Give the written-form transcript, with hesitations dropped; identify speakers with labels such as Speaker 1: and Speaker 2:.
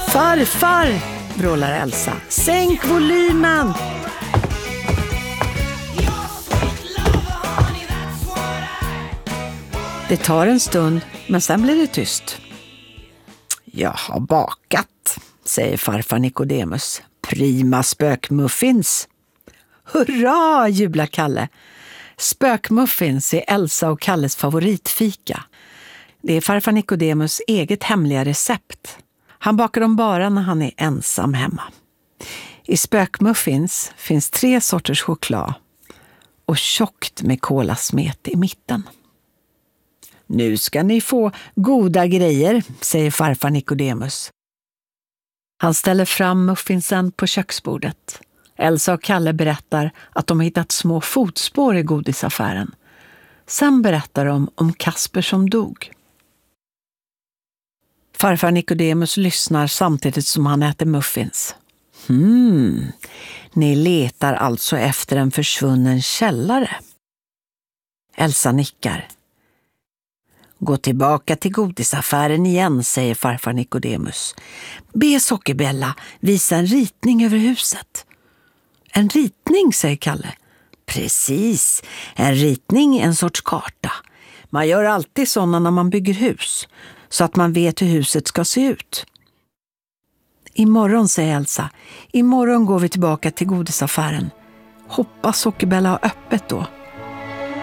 Speaker 1: Farfar, vrålar Elsa. Sänk volymen! Det tar en stund, men sen blir det tyst. Jag har bakat, säger farfar Nikodemus. Prima spökmuffins. Hurra, jublar Kalle. Spökmuffins är Elsa och Kalles favoritfika. Det är farfar Nikodemus eget hemliga recept. Han bakar dem bara när han är ensam hemma. I spökmuffins finns 3 sorters choklad och tjockt med kolasmet i mitten. Nu ska ni få goda grejer, säger farfar Nikodemus. Han ställer fram muffinsen på köksbordet. Elsa och Kalle berättar att de hittat små fotspår i godisaffären. Sen berättar de om Kasper som dog. Farfar Nikodemus lyssnar samtidigt som han äter muffins. Ni letar alltså efter en försvunnen källare. Elsa nickar. Gå tillbaka till godisaffären igen, säger farfar Nikodemus. Be Sockerbella visa en ritning över huset. En ritning, säger Kalle. Precis, en ritning är en sorts karta. Man gör alltid sådana när man bygger hus, så att man vet hur huset ska se ut. Imorgon, säger Elsa. Imorgon går vi tillbaka till godisaffären. Hoppas Sockerbella har öppet då.